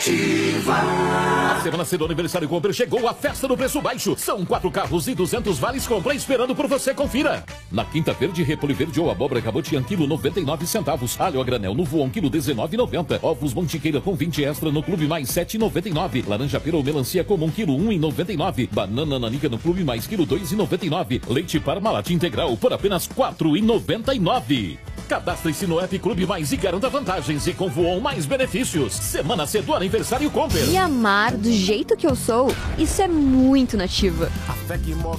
A semana C do aniversário Compre chegou a festa do preço baixo. São 4 carros e 200 vales compra esperando por você, confira. Na Quinta Verde, repolho verde ou abóbora cabotiã, quilo 99 centavos. Alho a granel no Voon, quilo 19,90. Ovos Mantiqueira com 20 extra no Clube Mais, 7,99. Laranja pera ou melancia comum, quilo 1,99. Banana nanica no Clube Mais, quilo 2,99. Leite Parmalat integral por apenas 4,99. Cadastre-se no app Clube Mais e garanta vantagens e com Voon mais benefícios. Semana C do aniversário Compre. Me amar do jeito que eu sou, isso é muito nativa. A fé que move